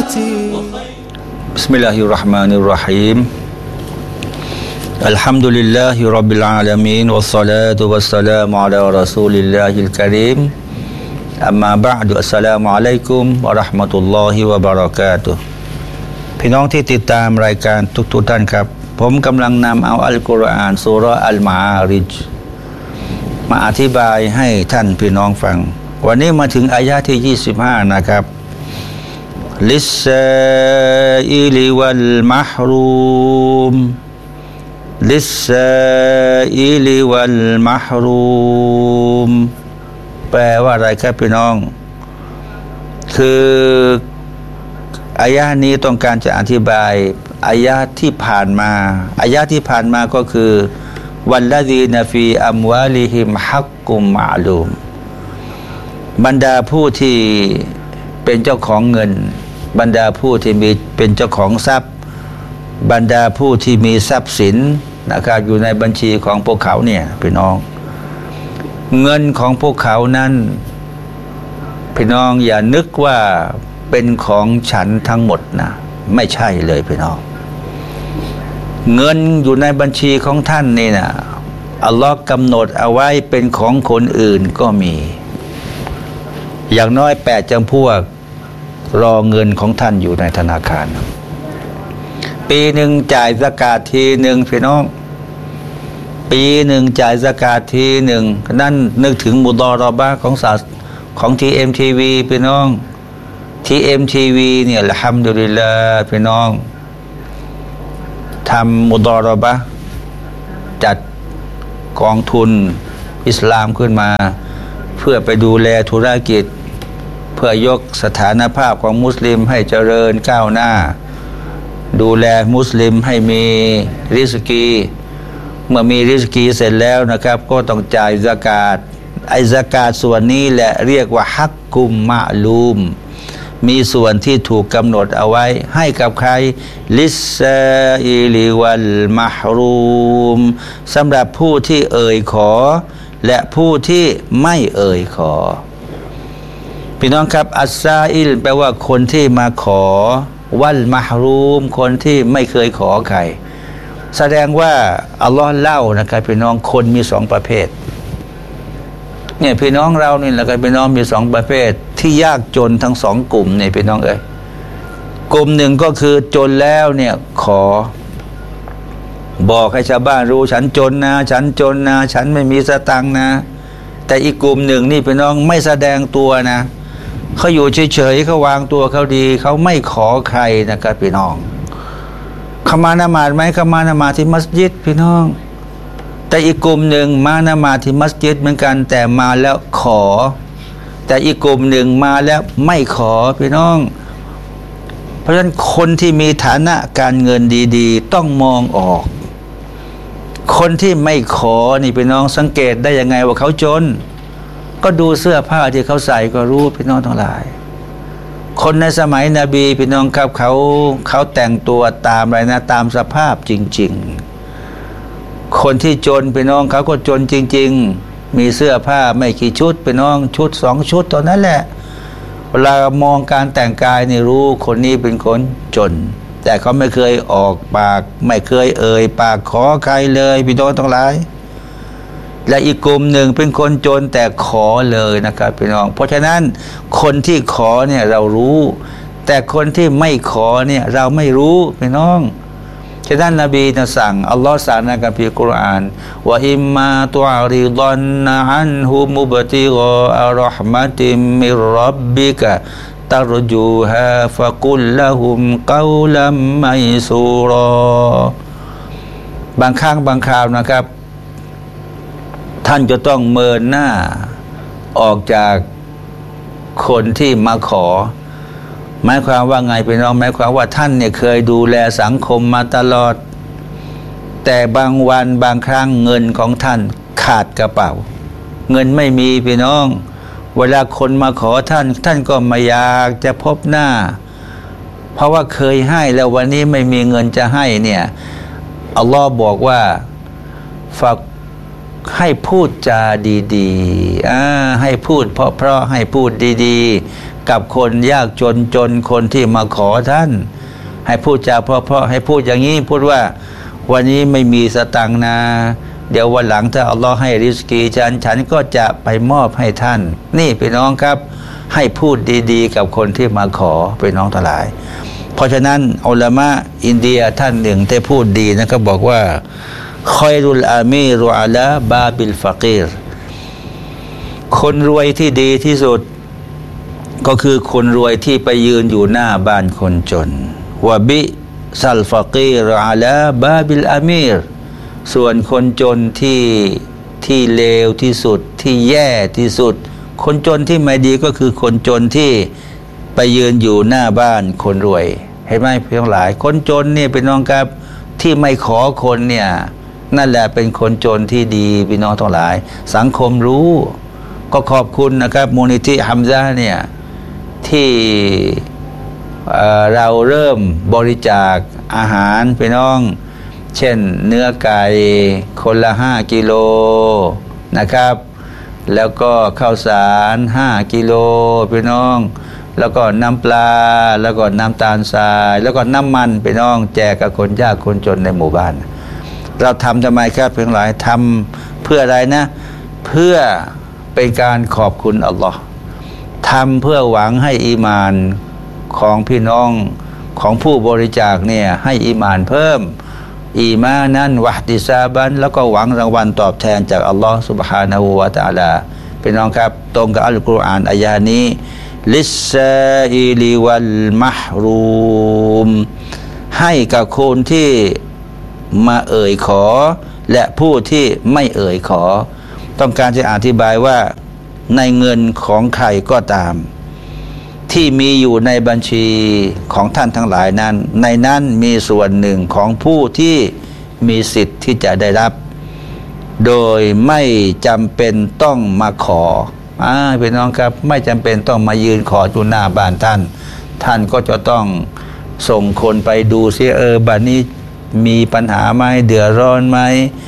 بسم الله الرحمن الرحيم الحمد لله رب العالمين والصلاة والسلام على رسول الله الكريم أما بعد السلام عليكم ورحمة الله وبركاتهพี่น้องที่ติดตามรายการทุกท่านครับผมกำลังนำเอาอัลกุรอานซูเราะห์อัลมาอาริจมาอธิบายให้ท่านพี่น้องฟังวันนี้มาถึงอายะห์ที่25นะครับลิสซาอิลวัลมะฮรูมลิสซาอิลวัลมะฮรูมแปลว่าอะไรครับพี่น้องคืออายะห์นี้ต้องการจะอธิบายอายะห์ที่ผ่านมาอายะห์ที่ผ่านมาก็คือวัลลซีนฟีอัมวาลิฮิมฮักกุมมะลูมบรรดาผู้ที่เป็นเจ้าของเงินบรรดาผู้ที่มีเป็นเจ้าของทรัพย์บรรดาผู้ที่มีทรัพย์สินนะครับอยู่ในบัญชีของพวกเขาเนี่ยพี่น้องเงินของพวกเขานั้นพี่น้องอย่านึกว่าเป็นของฉันทั้งหมดนะไม่ใช่เลยพี่น้องเงินอยู่ในบัญชีของท่านนี่นะอัลลอฮ์กำหนดเอาไว้เป็นของคนอื่นก็มีอย่างน้อย8จำพวกรอเงินของท่านอยู่ในธนาคารปีหนึ่งจ่ายซะกาตทีหนึ่งพี่น้องปีหนึ่งจ่ายซะกาตทีหนึ่งนั่นนึกถึงมุดอรอบะของศาสของ TMTV พี่น้อง TMTV เนี่ยอัลฮัมดุลิลลาห์พี่น้องทำมุดอรอบะจัดกองทุนอิสลามขึ้นมาเพื่อไปดูแลธุรกิจเพื่อยกสถานภาพของมุสลิมให้เจริญก้าวหน้าดูแลมุสลิมให้มีริสกีเมื่อมีริสกีเสร็จแล้วนะครับก็ต้องจ่ายซะกาตไอ้ซะกาตส่วนนี้แหละเรียกว่าฮักกุมมะลูมมีส่วนที่ถูกกำหนดเอาไว้ให้กับใครลิสซาอิลิวัลมะฮรูมสำหรับผู้ที่เอ่ยขอและผู้ที่ไม่เอ่ยขอพี่น้องครับอัสซาอิลแปลว่าคนที่มาขอวัลมะฮรูมคนที่ไม่เคยขอใครแสดงว่าอัลลอฮ์เล่านะครับพี่น้องคนมี2ประเภทเนี่ยพี่น้องเรานี่แหละครับพี่น้องมี2ประเภทที่ยากจนทั้ง2กลุ่มเนี่ยพี่น้องเอ้ยกลุ่มหนึ่งก็คือจนแล้วเนี่ยขอบอกให้ชาวบ้านรู้ฉันจนนะฉันจนนะฉันไม่มีสตังค์นะแต่อีกกลุ่มหนึ่งนี่พี่น้องไม่แสดงตัวนะเขาอยู่เฉยๆเขาวางตัวเขาดีเขาไม่ขอใครนะครับพี่น้องเขามาละหมาดไหมเขามาละหมาดที่มัสยิดพี่น้องแต่อีกกลุ่มหนึ่งมาละหมาดที่มัสยิดเหมือนกันแต่มาแล้วขอแต่อีกกลุ่มหนึ่งมาแล้วไม่ขอพี่น้องเพราะฉะนั้นคนที่มีฐานะการเงินดีๆต้องมองออกคนที่ไม่ขอนี่พี่น้องสังเกตได้ยังไงว่าเขาจนก็ดูเสื้อผ้าที่เขาใส่ก็รู้พี่น้องทั้งหลายคนในสมัยนบีพี่น้องครับเขาแต่งตัวตามอะไรนะตามสภาพจริงๆคนที่จนพี่น้องเขาก็จนจริงๆมีเสื้อผ้าไม่กี่ชุดพี่น้องชุด2ชุดเท่านั้นแหละเวลามองการแต่งกายนี่รู้คนนี้เป็นคนจนแต่เขาไม่เคยออกปากไม่เคยเอ่ยปากขอใครเลยพี่น้องทั้งหลายและอีกกลุ่มหนึ่งเป็นคนจนแต่ขอเลยนะครับพี่น้องเพราะฉะนั้นคนที่ขอเนี่ยเรารู้แต่คนที่ไม่ขอเนี่ยเราไม่รู้พี่น้องฉะนั้นนบีจะสั่งอัลลอฮ์สั่งในคัมภีร์กุรอานว่าอิมมาตุอาริฎอนนะอันฮุมุบติกออัรเราะห์มะติมมิรร็อบบิกะตารจูฮาฟะกุลละฮุมกอลัมมัยซูรอบางครั้งบางคราวนะครับท่านจะต้องเมินหน้าออกจากคนที่มาขอหมายความว่าไงพี่น้องหมายความว่าท่านเนี่ยเคยดูแลสังคมมาตลอดแต่บางวันบางครั้งเงินของท่านขาดกระเป๋าเงินไม่มีพี่น้องเวลาคนมาขอท่านก็ไม่อยากจะพบหน้าเพราะว่าเคยให้แล้ววันนี้ไม่มีเงินจะให้เนี่ยอัลลอฮ์บอกว่าฝากให้พูดจาดีๆให้พูดเพราะให้พูดดีๆกับคนยากจนคนที่มาขอท่านให้พูดจาเพราะๆให้พูดอย่างนี้พูดว่าวันนี้ไม่มีสตังค์นะเดี๋ยววันหลังถ้าอัลลอฮ์ให้ริสกีฉันก็จะไปมอบให้ท่านนี่พี่น้องครับให้พูดดีๆกับคนที่มาขอพี่น้องทั้งหลายเพราะฉะนั้นอุลามะอินเดียท่านหนึ่งได้พูดดีนะก็บอกว่าคอยรุลอามีรุอาลาบาบิลฟากีรคนรวยที่ดีที่สุดก็คือคนรวยที่ไปยืนอยู่หน้าบ้านคนจนวะบิซัลฟากีรอาลาบาบิลอามีรส่วนคนจนที่เลวที่สุดที่แย่ที่สุดคนจนที่ไม่ดีก็คือคนจนที่ไปยืนอยู่หน้าบ้านคนรวยเห็นไหมเพียงหลายคนจนเนี่ยเป็นน้องครับที่ไม่ขอคนเนี่ยนั่นแหละเป็นคนจนที่ดีพี่น้องทั้งหลายสังคมรู้ก็ขอบคุณนะครับมูลนิธิฮัมซาเนี่ยที่เราเริ่มบริจาคอาหารพี่น้องเช่นเนื้อไก่คนละ5 กิโลนะครับแล้วก็ข้าวสาร5 กิโลพี่น้องแล้วก็น้ำปลาแล้วก็น้ำตาลทรายแล้วก็น้ำมันพี่น้องแจกกับคนยากคนจนในหมู่บ้านเราทำไมครับเพียงหลายทำเพื่ออะไรนะเพื่อเป็นการขอบคุณอัลลอฮ์ทำเพื่อหวังให้อีมานของพี่น้องของผู้บริจาคเนี่ยให้อีมานเพิ่มอีมานั้นวะติซาบันแล้วก็หวังรางวัลตอบแทนจากอัลลอฮ์ سبحانه และ تعالى พี่น้องครับตรงกับอัลกุรอานอายะนี้ลิสซาอิลิวัลมะฮรูมให้กับคนที่มาเอ่ยขอและผู้ที่ไม่เอ่ยขอต้องการจะอธิบายว่าในเงินของใครก็ตามที่มีอยู่ในบัญชีของท่านทั้งหลายนั้นในนั้นมีส่วนหนึ่งของผู้ที่มีสิทธิ์ที่จะได้รับโดยไม่จำเป็นต้องมาขอพี่น้องครับไม่จำเป็นต้องมายืนขออยู่หน้าบ้านท่านก็จะต้องส่งคนไปดูซิบัดนี้มีปัญหาไหมเดือดร้อนไหม